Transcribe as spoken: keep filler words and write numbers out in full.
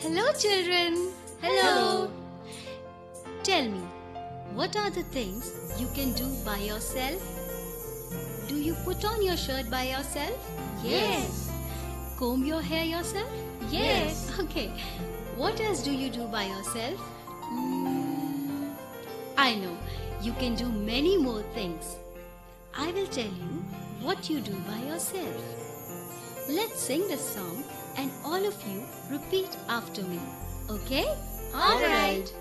Hello, children. Hello. Tell me, what are the things you can do by yourself? Do you put on your shirt by yourself? Yes. Comb your hair yourself? Yes. Okay. What else do you do by yourself? Mm, I know. You can do many more things. I will tell you what you do by yourself. Let's sing this song and all of you repeat after me. Okay? All right.